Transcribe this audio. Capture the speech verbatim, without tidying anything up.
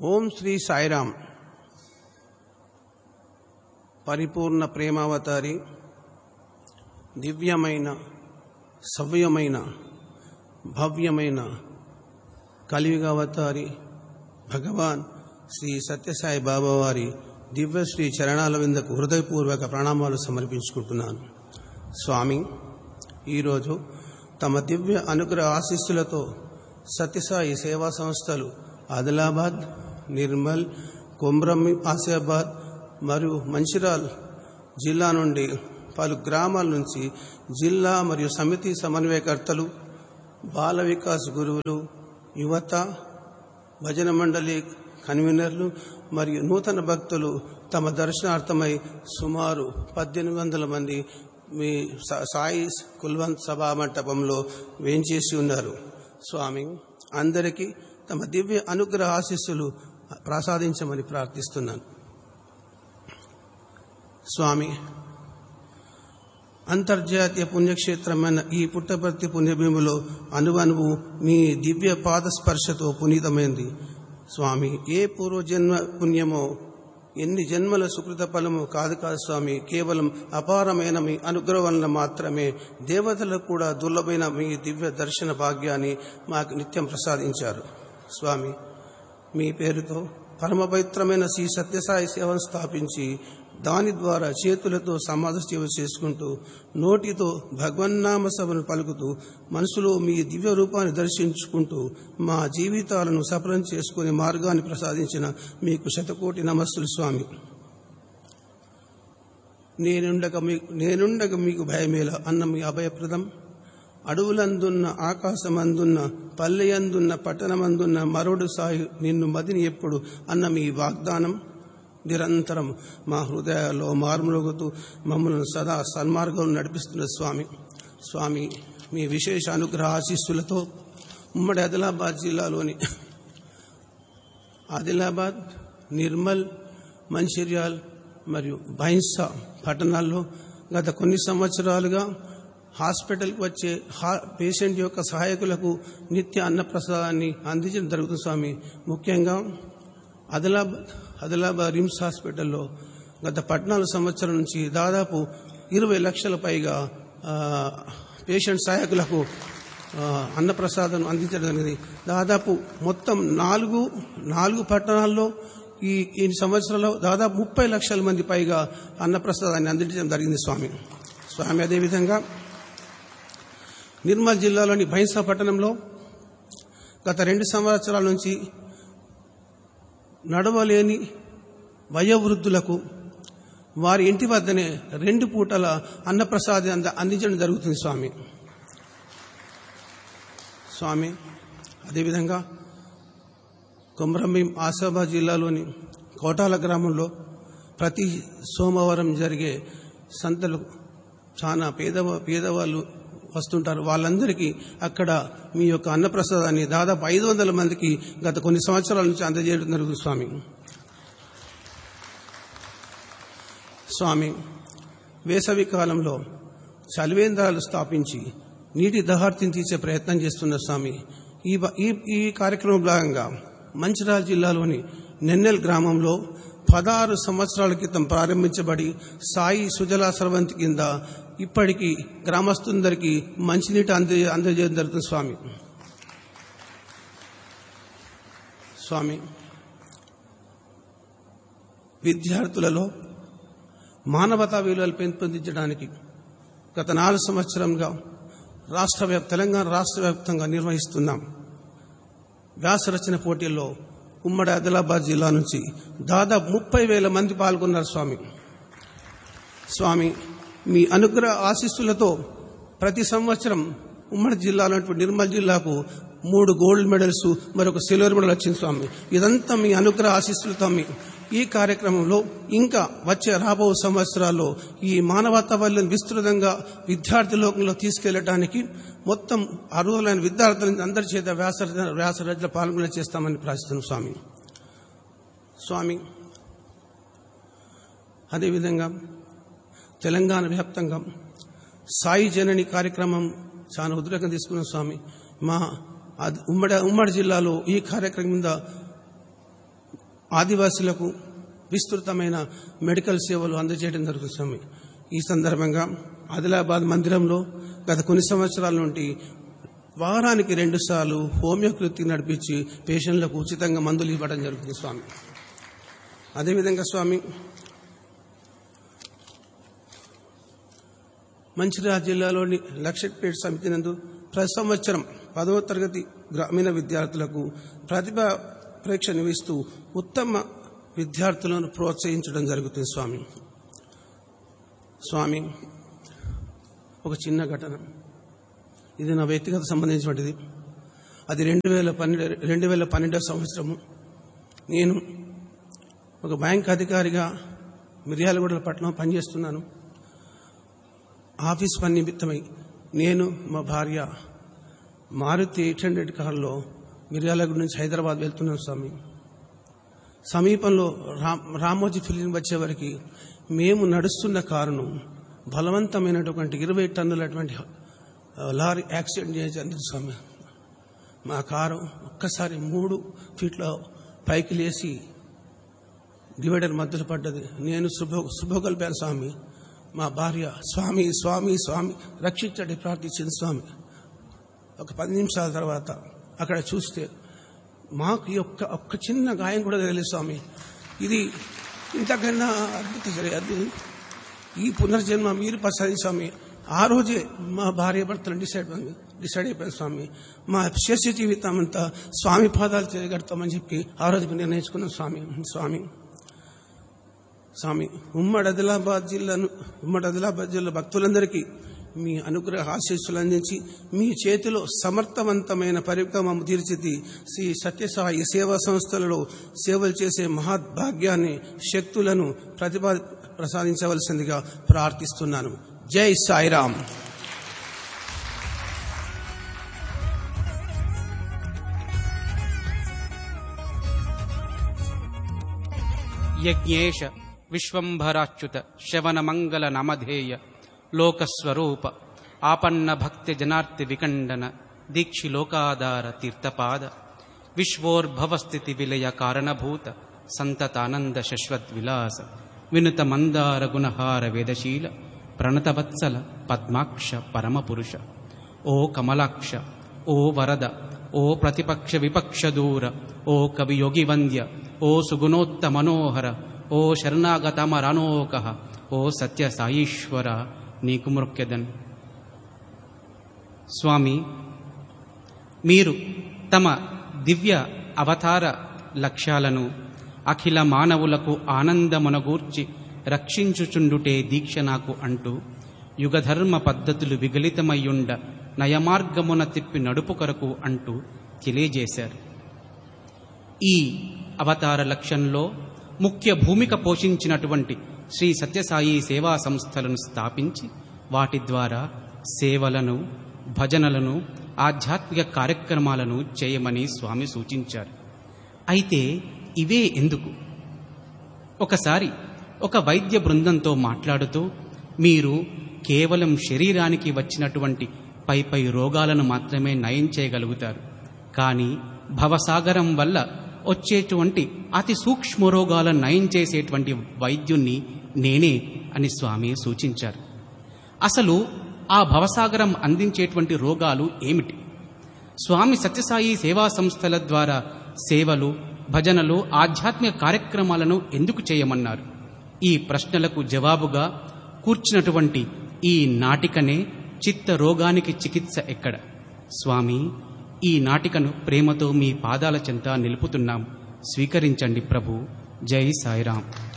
ఓం శ్రీ సాయిరామ్. పరిపూర్ణ ప్రేమావతారి, దివ్యమైన సవ్యమైన భవ్యమైన కలియుగ అవతారి భగవాన్ శ్రీ సత్యసాయి బాబా వారి దివ్యశ్రీ చరణాల విందకు హృదయపూర్వక ప్రణామాలు సమర్పించుకుంటున్నాను. స్వామి, ఈరోజు తమ దివ్య అనుగ్రహ ఆశీస్సులతో సత్యసాయి సేవా సంస్థలు ఆదిలాబాద్, నిర్మల్, కొమ్రం ఆసియాబాద్ మరియు మంచిర్యాల జిల్లా నుండి పలు గ్రామాల నుంచి జిల్లా మరియు సమితి సమన్వయకర్తలు, బాల వికాస్ గురువులు, యువత, భజన మండలి కన్వీనర్లు మరియు నూతన భక్తులు తమ దర్శనార్థమై సుమారు పద్దెనిమిది వందల మంది మీ సాయి కుల్వంత్ సభా మంటపంలో వేంచేసి ఉన్నారు. స్వామి, అందరికీ తమ దివ్య అనుగ్రహ ఆశీస్సులు ప్రసాదించమని ప్రార్థిస్తున్నాను. స్వామి, అంతర్జాతీయ పుణ్యక్షేత్రమైన ఈ పుట్టపర్తి పుణ్యభూమిలో అనువనువు మీ దివ్య పాద స్పర్శతో పునీతమైంది. స్వామి, ఏ పూర్వజన్మ పుణ్యమో, ఎన్ని జన్మల సుకృత ఫలమో కాదు కాదు స్వామి, కేవలం అపారమైన మీ అనుగ్రహం వలన మాత్రమే దేవతలకు కూడా దుర్లభమైన మీ దివ్య దర్శన భాగ్యాన్ని మాకు నిత్యం ప్రసాదించారు. స్వామి, మీ పేరుతో పరమ పవిత్రమైన శ్రీ సత్యసాయి సేవను స్థాపించి దాని ద్వారా చేతులతో సమాజ సేవ చేసుకుంటూ నోటితో భగవన్నామ సభను పలుకుతూ మనసులో మీ దివ్య రూపాన్ని దర్శించుకుంటూ మా జీవితాలను సఫలం చేసుకునే మార్గాన్ని ప్రసాదించిన మీకు శతకోటి నమస్సులు. స్వామి, నేనుండగా మీకు నేనుండగా మీకు భయమేలా అన్న మీ అభయప్రదం, అడవులందున్న ఆకాశమందున్న పల్లెయందున్న పట్టణమందున్న మరోడు సాయి నిన్ను మదిని ఎప్పుడు అన్న మీ వాగ్దానం నిరంతరం మా హృదయాల్లో మార్మోగుతూ మమ్మల్ని సదా సన్మార్గం నడిపిస్తున్న స్వామి. స్వామి, మీ విశేష అనుగ్రహ ఆశీస్సులతో ఉమ్మడి ఆదిలాబాద్ జిల్లాలోని ఆదిలాబాద్, నిర్మల్, మంచిర్యాల్ మరియు బైన్సా పట్టణాల్లో గత కొన్ని సంవత్సరాలుగా హాస్పిటల్కి వచ్చే పేషెంట్ యొక్క సహాయకులకు నిత్య అన్నప్రసాదాన్ని అందించడం జరుగుతుంది. స్వామి, ముఖ్యంగా ఆదిలాబాద్ ఆదిలాబాద్ రిమ్స్ హాస్పిటల్లో గత పద్నాలుగు సంవత్సరాల నుంచి దాదాపు ఇరవై లక్షల పైగా పేషెంట్ సహాయకులకు అన్నప్రసాదం అందించడం జరిగింది. దాదాపు మొత్తం నాలుగు నాలుగు పట్టణాల్లో ఈ ఈ సంవత్సరంలో దాదాపు ముప్పై లక్షల మంది పైగా అన్నప్రసాదాన్ని అందించడం జరిగింది. స్వామి స్వామి అదేవిధంగా నిర్మల్ జిల్లాలోని బైన్సా పట్టణంలో గత రెండు సంవత్సరాల నుంచి నడవలేని వయోవృద్ధులకు వారి ఇంటి వద్దనే రెండు పూటల అన్నప్రసాదం అందించడం జరుగుతుంది. స్వామి స్వామి అదేవిధంగా కొమ్రంభీం ఆసిఫాబాద్ జిల్లాలోని కోటాల గ్రామంలో ప్రతి సోమవారం జరిగే సంతలు చాలా పేద పేదవాళ్ళు వస్తుంటారు. వాళ్ళందరికీ అక్కడ మీ యొక్క అన్నప్రసాదాన్ని దాదాపు ఐదు వందల మందికి గత కొన్ని సంవత్సరాల నుంచి అందజేయడం జరుగుతుంది. స్వామి స్వామి వేసవి కాలంలో చలివేంద్రాలు స్థాపించి నీటి దహార్తిని తీసే ప్రయత్నం చేస్తున్న స్వామి, ఈ ఈ కార్యక్రమం భాగంగా మంచిర్యాల జిల్లాలోని నెన్నెల్ గ్రామంలో పదహారు సంవత్సరాల క్రితం ప్రారంభించబడి సాయి సుజలా స్రవంతి కింద ఇప్పటికీ గ్రామస్తులందరికీ మంచినీటి అందే అందజేయడం జరుగుతుంది. స్వామి స్వామి విద్యార్థులలో మానవతా విలువలు పెంపొందించడానికి గత నాలుగు సంవత్సరంగా రాష్ట్ర వ్యాప్ తెలంగాణ రాష్ట్ర వ్యాప్తంగా నిర్వహిస్తున్నాం. వ్యాసరచన పోటీల్లో ఉమ్మడి ఆదిలాబాద్ జిల్లా నుంచి దాదాపు ముప్పై వేల మంది పాల్గొన్నారు. స్వామి స్వామి మీ అనుగ్రహ ఆశీస్సులతో ప్రతి సంవత్సరం ఉమ్మడి జిల్లాలో నిర్మల్ జిల్లాకు మూడు గోల్డ్ మెడల్స్ మరొక సిల్వర్ మెడల్ వచ్చింది. స్వామి, ఇదంతా మీ అనుగ్రహ ఆశీస్సులతో. మీ ఈ కార్యక్రమంలో ఇంకా వచ్చే రాబో సంవత్సరాల్లో ఈ మానవతా వల్లని విస్తృతంగా విద్యార్థి లోకంలో తీసుకెళ్లడానికి మొత్తం అర్హులైన విద్యార్థులను అందరి చేత వ్యాస వ్యాసరచన పాల్గొన చేస్తామని ప్రార్థిస్తున్నాం. స్వామి స్వామి అదేవిధంగా తెలంగాణ వ్యాప్తంగా సాయి జనని కార్యక్రమం చాలా ఉద్రేకం తీసుకున్నాం. స్వామి, మా ఉమ్మడి ఉమ్మడి జిల్లాలో ఈ కార్యక్రమం మీద ఆదివాసులకు విస్తృతమైన మెడికల్ సేవలు అందజేయడం జరుగుతుంది స్వామి. ఈ సందర్భంగా ఆదిలాబాద్ మందిరంలో గత కొన్ని సంవత్సరాల నుండి వారానికి రెండు సార్లు హోమియోపతి నడిపించి పేషెంట్లకు ఉచితంగా మందులు ఇవ్వడం జరుగుతుంది స్వామి. అదేవిధంగా స్వామి, మంచిర్యాల జిల్లాలోని లక్షట్పేట సమితి నందు ప్రతి సంవత్సరం పదవ తరగతి గ్రామీణ విద్యార్థులకు ప్రతిభా పరీక్ష నిర్వహిస్తూ ఉత్తమ విద్యార్థులను ప్రోత్సహించడం జరుగుతుంది స్వామి. స్వామి, ఒక చిన్న ఘటన, ఇది నా వ్యక్తిగత సంబంధించినటువంటిది. అది రెండు వేల పన్నెండు రెండు వేల పన్నెండవ సంవత్సరము. నేను ఒక బ్యాంక్ అధికారిగా మిర్యాలగూడ పట్టణంలో పనిచేస్తున్నాను. ఆఫీస్ పని నిమిత్తమై నేను మా భార్య మారుతి ఎయిట్ హండ్రెడ్ కారులో మిర్యాలగూడ నుంచి హైదరాబాద్ వెళ్తున్నాం స్వామి. సమీపంలో రామోజీ ఫిలిం వచ్చే వరకు మేము నడుస్తున్న కారును బలవంతమైనటువంటి ఇరవై టన్నులటువంటి లారీ యాక్సిడెంట్ చేసింది స్వామి. మా కారు ఒక్కసారి మూడు ఫీట్ల పైకి లేచి డివైడర్ మధ్యలో పడ్డది. నేను శుభ శుభగొల్పాను స్వామి. మా భార్య స్వామి స్వామి స్వామి రక్షించండి ప్రార్థించింది స్వామి. ఒక పది నిమిషాల తర్వాత అక్కడ చూస్తే మాకు ఒక్క ఒక్క చిన్న గాయం కూడా తెలియదు స్వామి. ఇది ఇంతకన్నా అద్భుత అది ఈ పునర్జన్మ మీరు ప్రసాది స్వామి. ఆ రోజే మా భార్య భర్తలు డిసైడ్ డిసైడ్ అయిపోయింది స్వామి. మా శేష జీవితం అంతా స్వామి పాదాలు తిరగడతామని చెప్పి ఆ రోజు నిర్ణయించుకున్నాం స్వామి. స్వామి స్వామి ఉమ్మడి ఆదిలాబాద్ జిల్లాను ఉమ్మడి ఆదిలాబాద్ జిల్లా భక్తులందరికీ మీ అనుగ్రహ ఆశీస్సులు అందించి మీ చేతిలో సమర్థవంతమైన పరిక్రమం తీర్చిది శ్రీ సత్యసాయి సేవా సంస్థలలో సేవలు చేసే మహద్భాగ్యాన్ని శక్తులను ప్రతిభ ప్రసాదించవలసిందిగా ప్రార్థిస్తున్నాను. జై సాయిరామ్. యజ్ఞేశ విశ్వంభరాచ్యుత శ్రవణ మంగళ నమధేయ లోకస్వరూప ఆపన్న భక్తి జనార్తి వికండన దీక్షి లోకాధార తీర్థపాద విశ్వోర్భవస్థితి విలయ కారణభూత సంతతానంద శశ్వత్ విలాస వినుత మందార గుణహార వేదశీల ప్రణతవత్సల పద్మాక్ష పరమపురుష ఓ కమలాక్ష ఓ వరద ఓ ప్రతిపక్ష విపక్ష దూర ఓ కవియోగి వంద్య ఓ సుగుణోత్త మనోహర ఓ శరణాగతమరానోక ఓ సత్య సాయీశ్వర నీకు మృక్యదన్. స్వామి, మీరు తమ దివ్య అవతార లక్ష్యాలను అఖిల మానవులకు ఆనందమునగూర్చి రక్షించుచుండుటే దీక్ష నాకు అంటూ యుగధర్మ పద్ధతులు విగలితమయ్యుండ నయమార్గమున తిప్పి నడుపు కొరకు అంటూ తెలియజేశారు. ఈ అవతార లక్ష్యంలో ముఖ్య భూమిక పోషించినటువంటి శ్రీ సత్యసాయి సేవా సంస్థలను స్థాపించి వాటి ద్వారా సేవలను, భజనలను, ఆధ్యాత్మిక కార్యక్రమాలను చేయమని స్వామి సూచించారు. అయితే ఇవే ఎందుకు? ఒకసారి ఒక వైద్య బృందంతో మాట్లాడుతూ, మీరు కేవలం శరీరానికి వచ్చినటువంటి పై పై రోగాలను మాత్రమే నయం చేయగలుగుతారు, కానీ భవసాగరం వల్ల వచ్చేటువంటి అతి సూక్ష్మ రోగాలను నయం చేసేటువంటి వైద్యుణ్ణి నేనే అని స్వామి సూచించారు. అసలు ఆ భవసాగరం అందించేటువంటి రోగాలు ఏమిటి? స్వామి సత్యసాయి సేవా సంస్థల ద్వారా సేవలు, భజనలు, ఆధ్యాత్మిక కార్యక్రమాలను ఎందుకు చేయమన్నారు? ఈ ప్రశ్నలకు జవాబుగా కూర్చున్నటువంటి ఈ నాటికనే చిత్త రోగానికి చికిత్స ఎక్కడ? స్వామి, ఈ నాటికను ప్రేమతో మీ పాదాల చెంత నిలుపుతున్నాం. స్వీకరించండి ప్రభు. జై సాయిరాం.